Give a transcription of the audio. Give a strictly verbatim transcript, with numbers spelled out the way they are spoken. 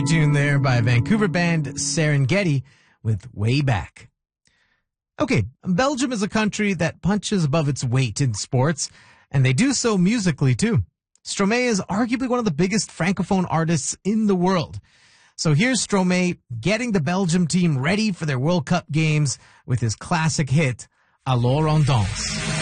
Tune there by Vancouver band Serengeti with Way Back. Okay, Belgium is a country that punches above its weight in sports, and they do so musically too. Stromae is arguably one of the biggest francophone artists in the world. So here's Stromae getting the Belgium team ready for their World Cup games with his classic hit, Alors on danse.